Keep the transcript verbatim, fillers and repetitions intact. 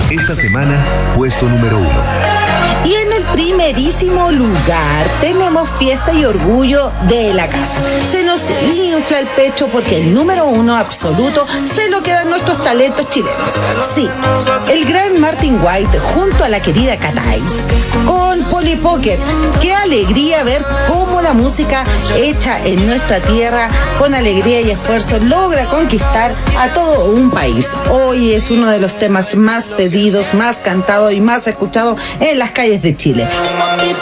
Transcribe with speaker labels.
Speaker 1: Esta semana, puesto número uno.
Speaker 2: Y en el primerísimo lugar tenemos fiesta y orgullo de la casa. Se nos infla el pecho porque el número uno absoluto se lo quedan nuestros talentos chilenos. Sí, el gran Martin White junto a la querida Catais con Polly Pocket. Qué alegría ver cómo la música hecha en nuestra tierra con alegría y esfuerzo logra conquistar a todo un país. Hoy es uno de los temas más pedidos, más cantados y más escuchados en las calles de Chile.